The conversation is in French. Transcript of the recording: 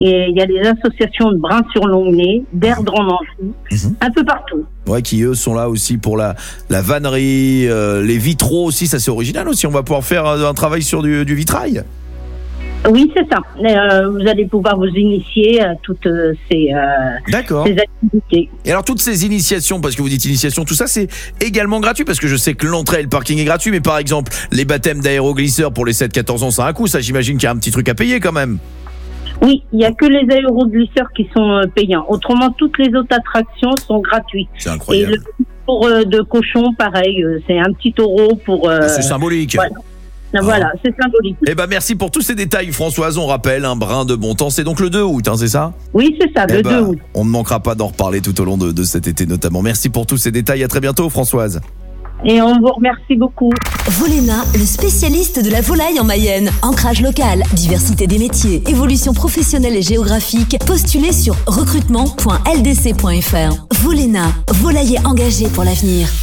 Et il y a des associations de Brain-sur-Longuenay, d'Erdre en Anjou, un peu partout. Ouais, qui eux sont là aussi pour la vannerie, les vitraux aussi, ça c'est original aussi. On va pouvoir faire un travail sur du vitrail. Oui, c'est ça. Vous allez pouvoir vous initier à toutes ces activités. Et alors, toutes ces initiations, parce que vous dites initiation, tout ça, c'est également gratuit, parce que je sais que l'entrée et le parking est gratuit, mais par exemple, les baptêmes d'aéroglisseurs pour les 7-14 ans, ça a un coût. Ça, j'imagine qu'il y a un petit truc à payer quand même. Oui, il n'y a que les aéroglisseurs qui sont payants. Autrement, toutes les autres attractions sont gratuites. C'est incroyable. Et le pour de cochon, pareil, c'est un petit taureau pour... c'est symbolique. Voilà, c'est symbolique. Eh ben merci pour tous ces détails, Françoise. On rappelle, un brin de bon temps, c'est donc le 2 août, c'est ça ? Oui, c'est ça, le 2 août. On ne manquera pas d'en reparler tout au long de cet été notamment. Merci pour tous ces détails. À très bientôt, Françoise. Et on vous remercie beaucoup. Voléna, le spécialiste de la volaille en Mayenne. Ancrage local, diversité des métiers, évolution professionnelle et géographique. Postulez sur recrutement.ldc.fr. Voléna, volailler engagé pour l'avenir.